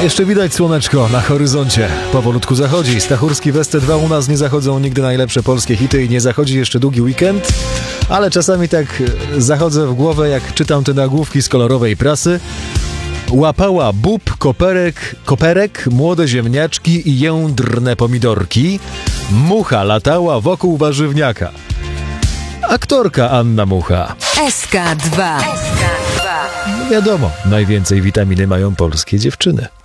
Jeszcze widać słoneczko na horyzoncie. Powolutku zachodzi. Stachurski Westy 2 u nas nie zachodzą nigdy najlepsze polskie hity i nie zachodzi jeszcze długi weekend. Ale czasami tak zachodzę w głowę, jak czytam te nagłówki z kolorowej prasy. Łapała bób, koperek, młode ziemniaczki i jędrne pomidorki. Mucha latała wokół warzywniaka. Aktorka Anna Mucha. SK2. Wiadomo, najwięcej witaminy mają polskie dziewczyny.